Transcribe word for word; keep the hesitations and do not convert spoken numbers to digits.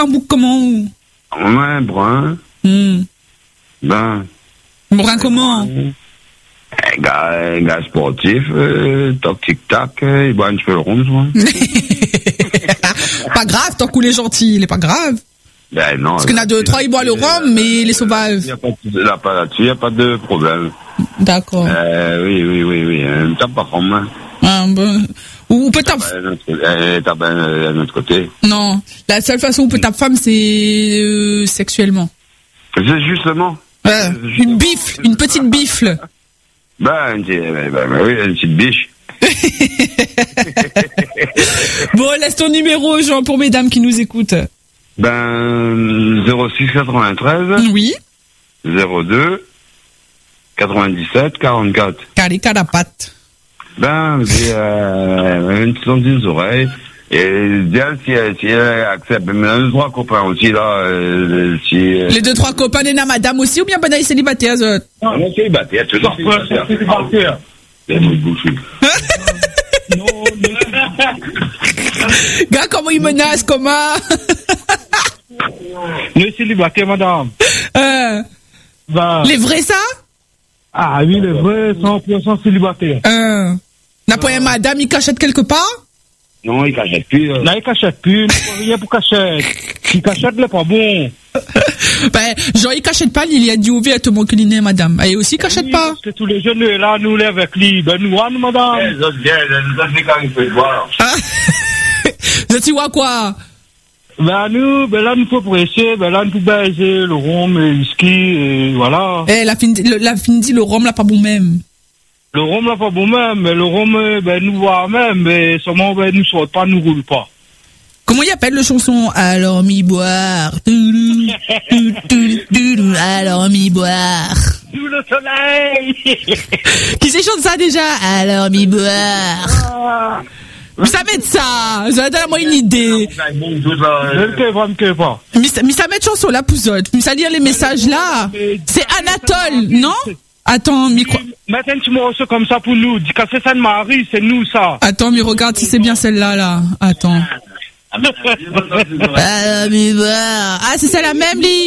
un bouc comment? Ouais, brun. Hmm. Ben. Brun comment? Un gars, un gars sportif, euh, toc tic tac, euh, il boit un petit peu le rhum, moi. Pas grave, tant qu'il est gentil, il est pas grave. Ben non. Parce qu'il y en a deux, trois, ils boivent le rhum, mais il est sauvage. Il n'y a pas de, là, pas là-dessus, il n'y a pas de problème. D'accord. Euh, oui, oui, oui, oui. Euh, tape pas femme, hein. Ah, ben. Ou, ou peut tape. Elle tape à notre côté. Non. La seule façon où peut tape femme, c'est euh, sexuellement. C'est justement. Ouais. Une bifle, une petite bifle. Ben, ben, ben, ben oui, une petite biche. Bon, laisse ton numéro, Jean, pour mesdames qui nous écoutent. Ben, zéro six quatre-vingt-treize. Oui. zéro deux quatre-vingt-dix-sept quarante-quatre. Calé carapat. Ben, j'ai euh, une sonde des oreilles. Et d'elle, si, si elle accepte, mais deux, trois copains aussi, là, euh, si... Euh... Les deux, trois copains, Néna, madame aussi, ou bien ben, les célibataires, eux? Non, non, célibataire, toujours célibataire. C'est une bouche. Non, non. Gars, comment il menace, comment? Le célibataire, madame. Euh, Ben, les vrais, ça? ah oui, les vrais, cent pour cent célibataire. Euh, n'a pas un madame, il cachette quelque part? Non, il cachette plus. Euh... Là, il cachette plus, il faut rien pour cachette. Il cachette, il est pas bon. Ben, genre, il cachette pas, il y a du O V à te manquer l'inné, madame. Elle aussi, cachette Oui, pas? parce que tous les jeunes, là, nous, les avec lui. Ben, nous, nous, madame. Les autres viennent, les autres, quand il peut voir. Ah. Tu vois quoi? Ben, nous, ben là, nous faut presser, ben là, nous faut baiser le rhum, le whisky, et voilà. Eh, la fin, le, la fin dit, le rhum, là, pas bon même. Le rhum, là, pas bon même, mais le rhum, ben, nous voir même, mais seulement, ben, nous saute pas, nous roule pas. Comment il appelle le chanson? Alors m'y boire. Toulou, toulou, toulou, toulou, alors m'y boire. Sous le soleil. Qui sait chanter ça déjà? Alors m'y boire. Mais ça met ça. Ça donne-moi une idée. Je ne sais pas, je ne sais pas. Mais ça, mais ça met chanson là, pouzotte. Mais ça lire les messages là. C'est Anatole, non? Attends, micro. Maintenant, tu me reçois comme ça pour nous. Dis que c'est ça de Marie, c'est nous, ça. Attends, mais regarde si c'est bien celle-là, là. Attends. Alors m'y boire. Ah, c'est ça la même, Lee.